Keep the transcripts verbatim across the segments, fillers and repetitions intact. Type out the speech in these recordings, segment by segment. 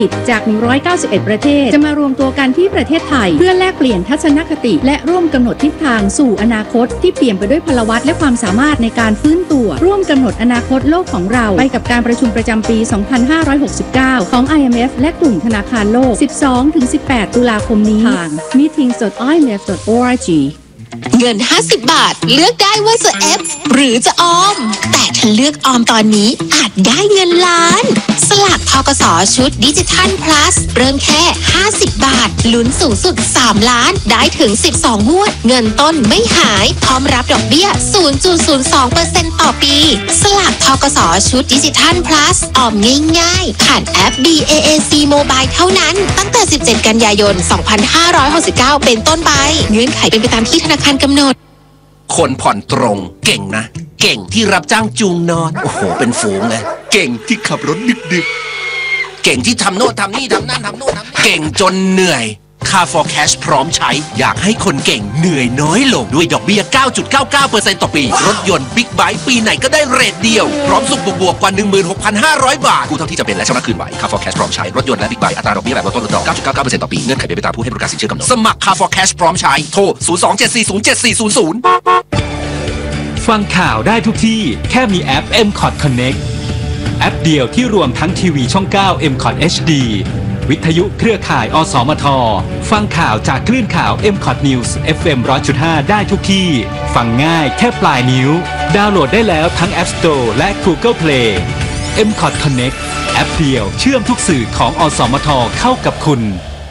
จากหนึ่งร้อยเก้าสิบเอ็ดประเทศจะมารวมตัวกันที่ประเทศไทยเพื่อแลกเปลี่ยนทัศนคติและร่วมกำหนดทิศทางสู่อนาคตที่เปลี่ยนไปด้วยพลวัตและความสามารถในการฟื้นตัวร่วมกำหนดอนาคตโลกของเราไปกับการประชุมประจำปี สองพันห้าร้อยหกสิบเก้า ของ ไอ เอ็ม เอฟ และกลุ่มธนาคารโลก สิบสองถึงสิบแปด ตุลาคมนี้ทาง meetings ดอท ไอ เอ็ม เอฟ ดอท โอ อาร์ จีเงินห้าสิบบาทเลือกได้ว่าจะเอฟหรือจะออมแต่ถ้าเลือกออมตอนนี้อาจได้เงินล้านสลากธกส.ชุดดิจิทัล plus เริ่มแค่ห้าสิบบาทลุ้นสูงสุดสามล้านได้ถึงสิบสองงวดเงินต้นไม่หายพร้อมรับดอกเบี้ย ศูนย์จุดศูนย์สองเปอร์เซ็นต์ ต่อปีสลากธกส.ชุดดิจิทัล plus ออมง่ายๆผ่านแอป บี เอ เอ ซี Mobile เท่านั้นตั้งแต่สิบเจ็ดกันยายนสองพันห้าร้อยหกสิบเก้าเป็นต้นไปเงื่อนไขเป็นไปตามที่ธนาคารกำหนดคนผ่อนตรงเก่งนะเก่งที่รับจ้างจูงนอนโอ้โหเป็นฝูงเลยเก่งที่ขับรถดึกๆเก่งที่ทำโน่นทำนี่ทำนั่นทำโน่นทำเก่งจนเหนื่อยCar for Cash พร้อมใช้อยากให้คนเก่งเหนื่อยน้อยลงด้วยดอกเบี้ย เก้าจุดเก้าเก้าเปอร์เซ็นต์ ต่อปีรถยนต์บิ๊กไบค์ปีไหนก็ได้เรทเดียวพร้อมสุขบวกๆกว่า หนึ่งหมื่นหกพันห้าร้อย บาทกู้เท่าที่จำเป็นและชำระคืนไหว Car for Cash พร้อมใช้รถยนต์และบิ๊กไบค์อัตราดอกเบี้ยแบบลดต้นลดดอก เก้าจุดเก้าเก้าเปอร์เซ็นต์ ต่อปีเงื่อนไขเป็นไปตามผู้ให้บริการสินเชื่อกำหนดสมัคร Car for Cash พร้อมใช้โทรศูนย์ สอง เจ็ด สี่ ศูนย์ เจ็ด สี่ ศูนย์ ศูนย์ฟังข่าวได้ทุกที่แค่มีแอป เอ็ม คอท Connect แอปเดียวที่รวมทั้งทีวีช่อง เก้า เอ็ม คอท เอช ดี วิทยุเครือข่ายอสมทฟังข่าวจากคลื่นข่าว เอ็ม คอท News เอฟ เอ็ม หนึ่งร้อยจุดห้า ได้ทุกที่ฟังง่ายแค่ปลายนิ้วดาวน์โหลดได้แล้วทั้ง App Store และ Google Play เอ็ม คอท Connect แอปเดียวเชื่อมทุกสื่อของอสมทเข้ากับคุณ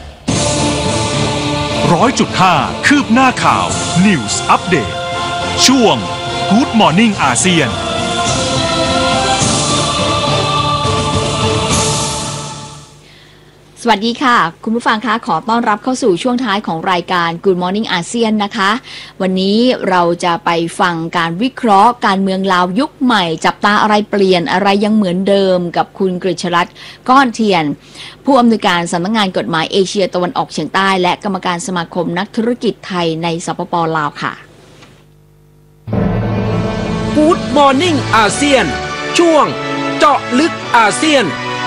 ร้อยจุดห้า คืบหน้าข่าว News Update ช่วง Good Morning อาเซียนสวัสดีค่ะคุณผู้ฟังคะขอต้อนรับเข้าสู่ช่วงท้ายของรายการ Good Morning อาเซียนนะคะวันนี้เราจะไปฟังการวิเคราะห์การเมืองลาวยุคใหม่จับตาอะไรเปลี่ยนอะไรยังเหมือนเดิมกับคุณกฤษรัตน์ก้อนเทียนผู้อำนวยการสำนักงานกฎหมายเอเชียตะวันออกเฉียงใต้และกรรมการสมาคมนักธุรกิจไทยในสปป.ลาวค่ะ Good Morning อาเซียนช่วงเจาะลึกอาเซียน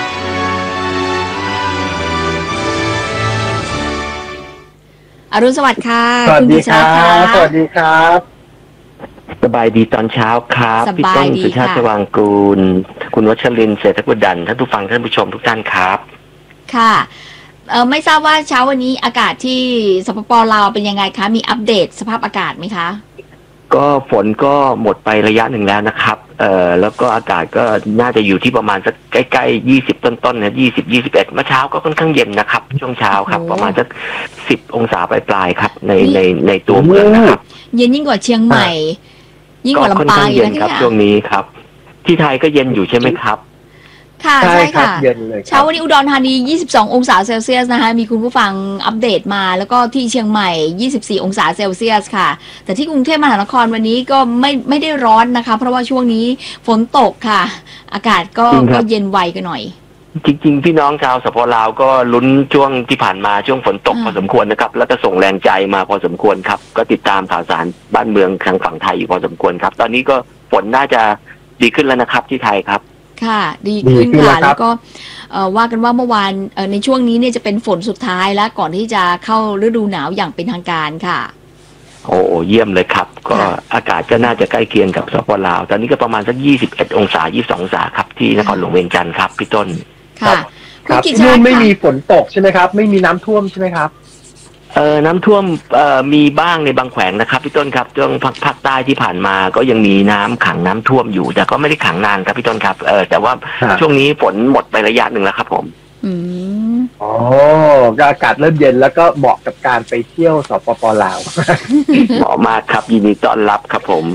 อรุณสวัสดิ์ค่ะสวัสดีครับสวัสดีครับสบายดีตอนเช้าครับพี่ต้นสุชาติสว่างกูลคุณวัชรินทร์เศรษฐกุลดันท่านผู้ฟังท่านผู้ชมทุกท่านครับค่ะเออไม่ทราบว่าเช้าวันนี้อากาศที่สปป.ลาวเป็นยังไงคะมีอัปเดตสภาพอากาศไหมคะก็ฝนก็หมดไประยะหนึ่งแล้วนะครับเอ่อแล้วก็อากาศก็น่าจะอยู่ที่ประมาณสักใกล้ๆยี่สิบต้นๆนะยี่สิบ ยี่สิบเอ็ดเมื่อเช้าก็ค่อนข้างเย็นนะครับช่วงเช้าครับประมาณสักสิบองศาปลายๆครับในในในตัวเมืองนะครับเย็นยิ่งกว่าเชียงใหม่ยิ่งกว่าลำปางอีกนะครับช่วงนี้ครับที่ไทยก็เย็นอยู่ใช่ไหมครับค่ะใช่ค่ะเช้าวันนี้อุดรธานียี่สิบสององศาเซลเซียสนะคะมีคุณผู้ฟังอัปเดตมาแล้วก็ที่เชียงใหม่ยี่สิบสี่องศาเซลเซียสค่ะแต่ที่กรุงเทพมหานครวันนี้ก็ไม่ไม่ได้ร้อนนะคะเพราะว่าช่วงนี้ฝนตกค่ะอากาศก็ก็เย็นไวกันหน่อยจริงๆพี่น้องชาวสปป.ลาวก็ลุ้นช่วงที่ผ่านมาช่วงฝนตกพอสมควรนะครับแล้วก็ส่งแรงใจมาพอสมควรครับก็ติดตามข่าวสารบ้านเมืองทางฝั่งไทยอยู่พอสมควรครับตอนนี้ก็ฝนน่าจะดีขึ้นแล้วนะครับที่ไทยครับค่ะดีขึ้นค่ะแล้วก็ว่ากันว่าเมื่อวานในช่วงนี้เนี่ยจะเป็นฝนสุดท้ายแล้วก่อนที่จะเข้าฤดูหนาวอย่างเป็นทางการค่ะโอ้เยี่ยมเลยครับก็อากาศก็น่าจะใกล้เคียงกับสปป.ลาวตอนนี้ก็ประมาณสักยี่สิบเอ็ดองศายี่สิบสององศาครับที่นครหลวงเวียงจันทร์ครับพี่ต้นค่ะครับที่นู่นไม่มีฝนตกใช่ไหมครับไม่มีน้ำท่วมใช่ไหมครับเอ่อน้ำท่วมเอ่อมีบ้างในบางแขวงนะครับพี่ต้นครับช่วงภาคภาคใต้ที่ผ่านมาก็ยังมีน้ำขังน้ำท่วมอยู่แต่ก็ไม่ได้ขังนานครับพี่ต้นครับเออแต่ว่าช่วงนี้ฝนหมดไประยะหนึ่งแล้วครับผมอืมอ๋ออากาศเริ่มเย็นแล้วก็เหมาะกับการไปเที่ยวสปป.ลาวเหมาะมากครับยินดีต้อนรับครับผม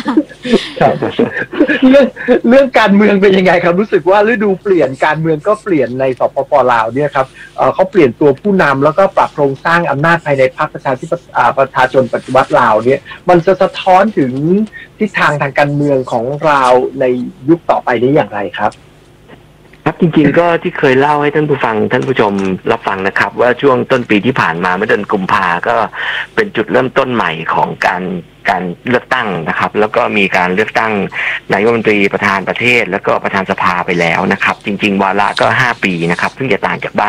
เรื่องเรื่องการเมืองเป็นยังไงครับรู้สึกว่าฤดูเปลี่ยนการเมืองก็เปลี่ยนในสปป.ลาวเนี่ยครับเอ่อเขาเปลี่ยนตัวผู้นำแล้วก็ปรับโครงสร้างอำนาจภายในพรรคประชาธิปไตยประชาชนปฏิวัติลาวเนี่ยมันจะสะท้อนถึงทิศทางทางการเมืองของลาวในยุคต่อไปนี้อย่างไรครับครับจริงๆก็ที่เคยเล่าให้ท่านผู้ฟังท่านผู้ชมรับฟังนะครับว่าช่วงต้นปีที่ผ่านมาเมื่อเดือนกุมภาก็เป็นจุดเริ่มต้นใหม่ของการการเลือกตั้งนะครับแล้วก็มีการเลือกตั้งนายกรัฐมนตรีประธานประเทศแล้วก็ประธานสภาไปแล้วนะครับจริงๆวาระก็ห้าปีนะครับซึ่งจะต่างจากบ้าน